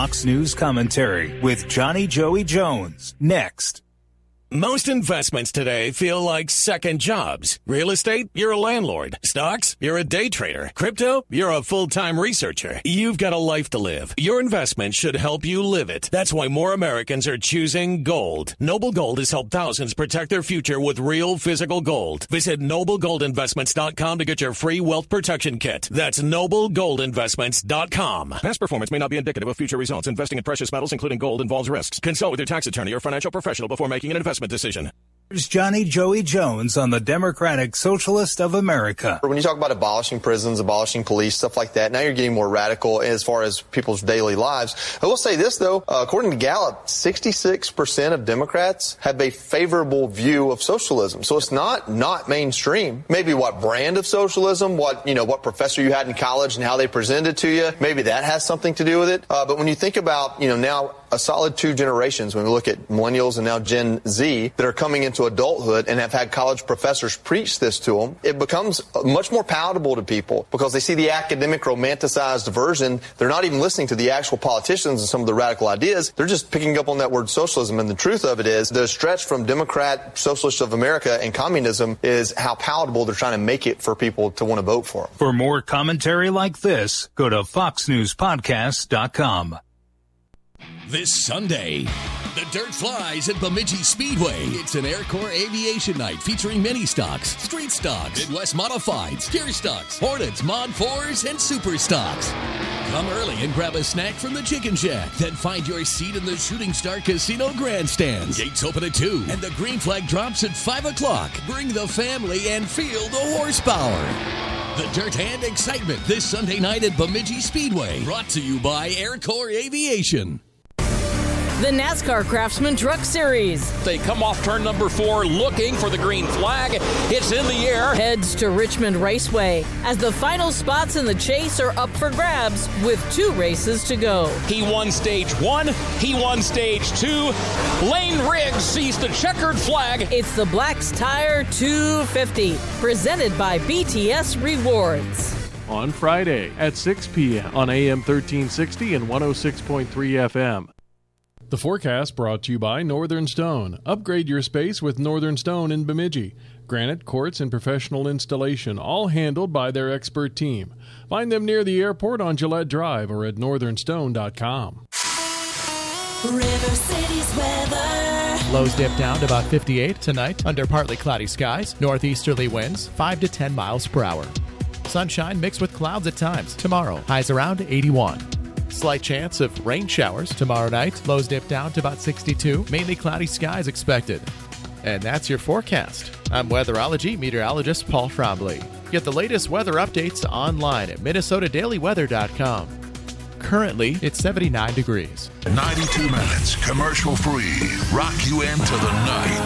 Fox News Commentary with Johnny Joey Jones. Next. Most investments today feel like second jobs. Real estate, you're a landlord. Stocks, you're a day trader. Crypto, you're a full-time researcher. You've got a life to live. Your investment should help you live it. That's why more Americans are choosing gold. Noble Gold has helped thousands protect their future with real physical gold. Visit NobleGoldInvestments.com to get your free wealth protection kit. That's NobleGoldInvestments.com. Past performance may not be indicative of future results. Investing in precious metals, including gold, involves risks. Consult with your tax attorney or financial professional before making an investment decision. Here's Johnny Joey Jones on the Democratic Socialist of America. When you talk about abolishing prisons, abolishing police, stuff like that, now you're getting more radical as far as people's daily lives. I will say this, though. According to Gallup, 66% of Democrats have a favorable view of socialism. So it's not mainstream. Maybe what brand of socialism, what professor you had in college and how they present it to you, maybe that has something to do with it. But when you think about, now a solid 2 generations, when we look at millennials and now Gen Z that are coming into adulthood and have had college professors preach this to them, it becomes much more palatable to people because they see the academic romanticized version. They're not even listening to the actual politicians and some of the radical ideas. They're just picking up on that word socialism. And the truth of it is the stretch from Democrat, Socialist of America, and communism is how palatable they're trying to make it for people to want to vote for them. For more commentary like this, go to foxnewspodcast.com. This Sunday, the dirt flies at Bemidji Speedway. It's an Air Corps Aviation Night featuring mini stocks, street stocks, Midwest Modifieds, Tier stocks, Hornets, Mod 4s, and Super stocks. Come early and grab a snack from the Chicken Shack. Then find your seat in the Shooting Star Casino grandstands. Gates open at 2, and the green flag drops at 5 o'clock. Bring the family and feel the horsepower. The dirt and excitement this Sunday night at Bemidji Speedway. Brought to you by Air Corps Aviation. The NASCAR Craftsman Truck Series. They come off turn number 4 looking for the green flag. It's in the air. Heads to Richmond Raceway as the final spots in the chase are up for grabs with 2 races to go. He won stage 1. He won stage 2. Lane Riggs sees the checkered flag. It's the Black's Tire 250 presented by BTS Rewards. On Friday at 6 p.m. on AM 1360 and 106.3 FM. The forecast brought to you by Northern Stone. Upgrade your space with Northern Stone in Bemidji. Granite, quartz, and professional installation, all handled by their expert team. Find them near the airport on Gillette Drive or at northernstone.com. River City's weather. Lows dip down to about 58 tonight under partly cloudy skies. Northeasterly winds 5 to 10 miles per hour. Sunshine mixed with clouds at times. Tomorrow, highs around 81. Slight chance of rain showers tomorrow night. Lows dip down to about 62. Mainly cloudy skies expected. And that's your forecast. I'm weatherology meteorologist Paul Trombley. Get the latest weather updates online at MinnesotaDailyWeather.com. Currently, it's 79 degrees. 92 minutes, commercial-free. Rock you into the night.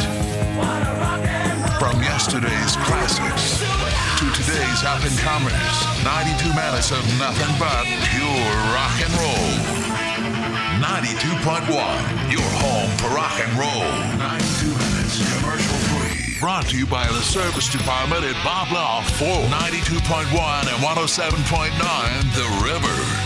From yesterday's classics to today's up-and-comers, 92 minutes of nothing but pure rock and roll. 92.1, your home for rock and roll. 92 minutes, commercial-free. Brought to you by the Service Department at Bob Law for 92.1 and 107.9 The River.